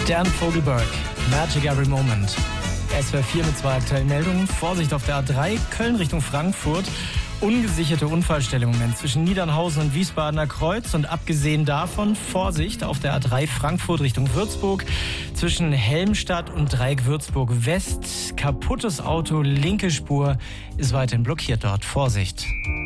Dan Vogelberg, Magic Every Moment. SWR 4 mit 2 aktuellen Meldungen. Vorsicht auf der A3, Köln Richtung Frankfurt. Ungesicherte Unfallstelle im Moment zwischen Niedernhausen und Wiesbadener Kreuz. Und abgesehen davon Vorsicht auf der A3 Frankfurt Richtung Würzburg. Zwischen Helmstadt und Dreieck Würzburg West. Kaputtes Auto, linke Spur, ist weiterhin blockiert dort. Vorsicht.